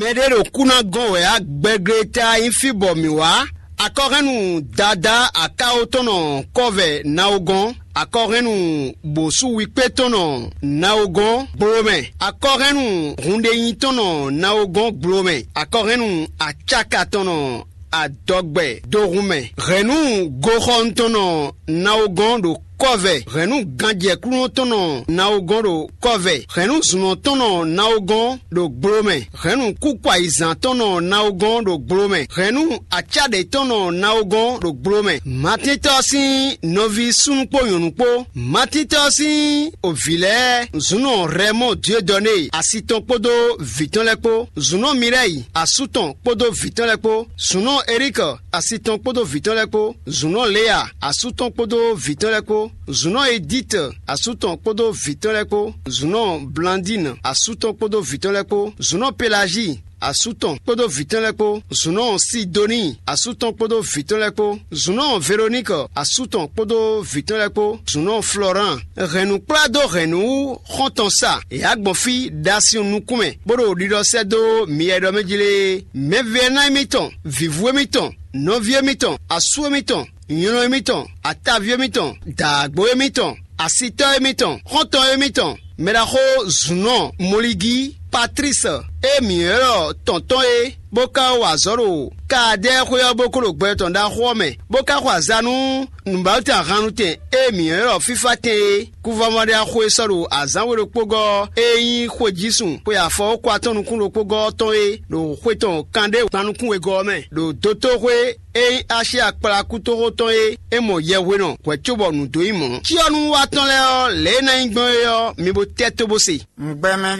Medero kuna gowe a gbegreta infibo miwa. Akorenu dada akaotono kove naogon. Akorenu bosu wipetono naogon brome. Akorenu rundeyitono naogon brome. Akorenu achakatono adogbe dorume. Renu gorontono naogon do kove. Renu gandye klunotono naogon do kove. Renu zunotono naogon do brome. Renu kukwa izantono naogon do brome. Renu achade tono naogon do brome. Matitosi novi sunukpo yonukpo. Matitosi ovile. Zuno remo Dieu donné. Asiton podo viton lekpo. Zuno Mireille. Asuton podo viton lekpo. Zuno Eric. Asiton podo viton lekpo. Zuno Léa. Asuton podo viton lekpo. Zuno Edith. Asuton podo viton lekpo. Zuno Blandine. Asuton podo viton lekpo. Zuno Pélagie. Asuton podo viton lekpo. Zuno Sidonie. Asuton podo viton lekpo. Zuno Véronique. Asuton podo viton lekpo. Zuno Florent. Renu prado renu rontonsa. E agbonfi dasion nukume. Bodo dido sedo miedo mejile. Mevena emiton. Vivu emiton. Novie emiton. Asu emiton. Yono emiton. Atavio emiton. Dagbo emiton. Asito emiton. Ronton emiton. Medaho Zuno Moligi. Patrice, Emiero, tonton boka wazoro, kade khoya bokolo gbeton da khome, boka khwazanu, mbauta ranute, Emiero fifate, kuvamade khwe soro azanwe pogo, eyin khojisun, po ya fo kwaton kun pogo ton lo khweton kande tanu kun egome, lo dotore ashi akpala kutoro ton emo yewe non, kwa chobo nu doimo. Ti onu waton le na ngbon yo, mi bo tete bosi. Mbeme